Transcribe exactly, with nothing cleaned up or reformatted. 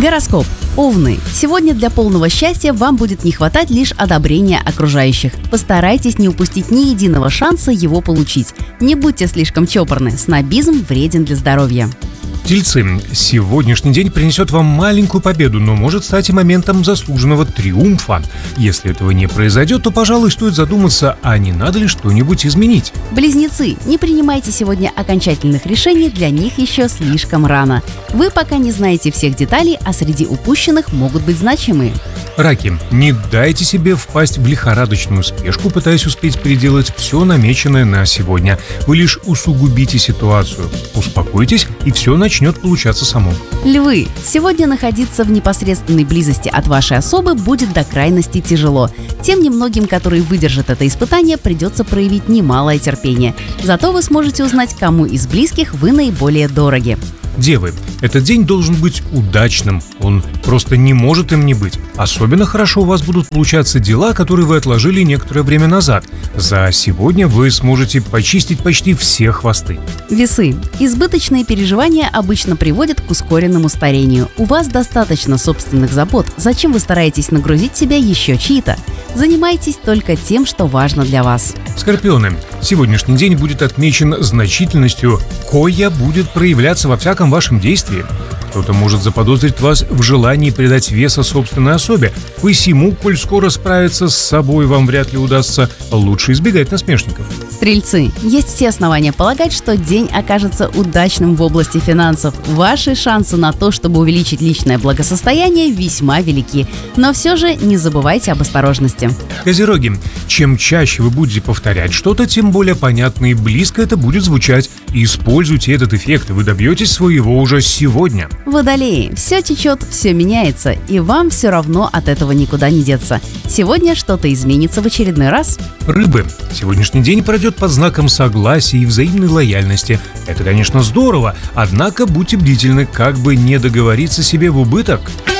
Гороскоп. Овны. Сегодня для полного счастья вам будет не хватать лишь одобрения окружающих. Постарайтесь не упустить ни единого шанса его получить. Не будьте слишком чопорны. Снобизм вреден для здоровья. Тельцы. Сегодняшний день принесет вам маленькую победу, но может стать и моментом заслуженного триумфа. Если этого не произойдет, то, пожалуй, стоит задуматься, а не надо ли что-нибудь изменить. Близнецы. Не принимайте сегодня окончательных решений, для них еще слишком рано. Вы пока не знаете всех деталей, а среди упущенных могут быть значимые. Раки. Не дайте себе впасть в лихорадочную спешку, пытаясь успеть переделать все намеченное на сегодня. Вы лишь усугубите ситуацию. Успокойтесь, и все начнет получаться само. Львы. Сегодня находиться в непосредственной близости от вашей особы будет до крайности тяжело. Тем немногим, которые выдержат это испытание, придется проявить немалое терпение. Зато вы сможете узнать, кому из близких вы наиболее дороги. Девы. Этот день должен быть удачным. Он просто не может им не быть. Особенно хорошо у вас будут получаться дела, которые вы отложили некоторое время назад. За сегодня вы сможете почистить почти все хвосты. Весы. Избыточные переживания обычно приводят к ускоренному старению. У вас достаточно собственных забот. Зачем вы стараетесь нагрузить себя еще чьи-то? Занимайтесь только тем, что важно для вас. Скорпионы. Сегодняшний день будет отмечен значительностью, коя будет проявляться во всяком вашем действии. Кто-то может заподозрить вас в желании придать веса собственной особе. Посему, коль скоро справиться с собой вам вряд ли удастся, лучше избегать насмешников. Стрельцы. Есть все основания полагать, что день окажется удачным в области финансов. Ваши шансы на то, чтобы увеличить личное благосостояние, весьма велики. Но все же не забывайте об осторожности. Козероги. Чем чаще вы будете повторять что-то, тем более понятно и близко это будет звучать. Используйте этот эффект, и вы добьетесь своего уже сегодня. Водолеи. Все течет, все меняется, и вам все равно от этого никуда не деться. Сегодня что-то изменится в очередной раз. Рыбы. Сегодняшний день пройдет под знаком согласия и взаимной лояльности. Это, конечно, здорово, однако будьте бдительны, как бы не договориться себе в убыток.